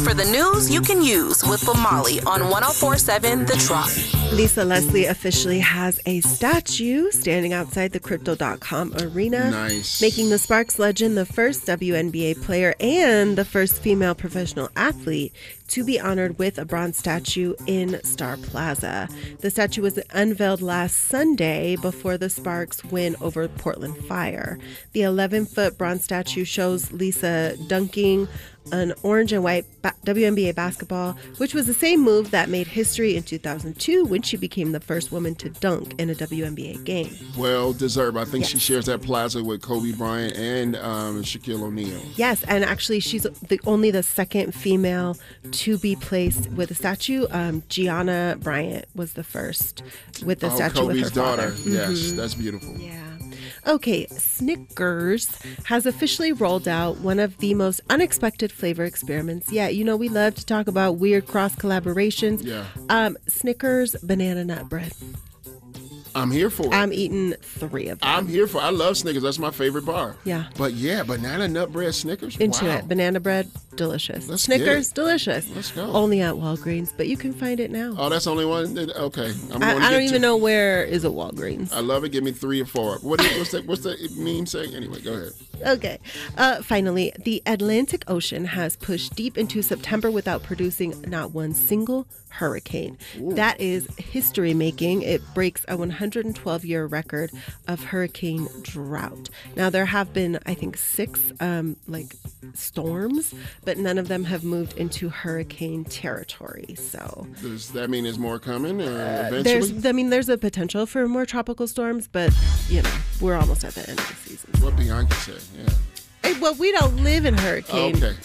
for the news you can use with Lamali on 104.7 The Trop. Lisa Leslie officially has a statue standing outside the Crypto.com arena. Nice. Making the Sparks legend the first WNBA player and the first female professional athlete to be honored with a bronze statue in Star Plaza. The statue was unveiled last Sunday before the Sparks win over Portland Fire. The 11-foot bronze statue shows Lisa dunking an orange and white WNBA basketball, which was the same move that made history in 2002 when she became the first woman to dunk in a WNBA game. Well deserved. I think Yes. she shares that plaza with Kobe Bryant and Shaquille O'Neal. Yes, and actually she's only the second female to be placed with a statue. Gianna Bryant was the first with the statue Kobe's with her daughter. father. Yes, that's beautiful. Yeah. Okay, Snickers has officially rolled out one of the most unexpected flavor experiments yet. You know, we love to talk about weird cross collaborations. Yeah. Snickers banana nut bread. I'm here for it. I'm eating 3 of them. I'm here for it. I love Snickers. That's my favorite bar. Yeah. But yeah, banana nut bread Snickers. Into wow. it. Banana bread, delicious. Let's get Snickers, it. delicious. Let's go. Only at Walgreens, but you can find it now. Oh, that's the only one? Okay. I don't even know where is a Walgreens. I love it. Give me 3 or 4. What's the meme say? Anyway, go ahead. Okay. Finally, the Atlantic Ocean has pushed deep into September without producing not one single hurricane. Ooh. That is history making. It breaks a 112-year record of hurricane drought. Now, there have been, I think, 6 storms, but none of them have moved into hurricane territory. So Does that mean there's more coming eventually? there's a potential for more tropical storms, but we're almost at the end of the season. What Bianca said, yeah. Well, we don't live in hurricane. Okay.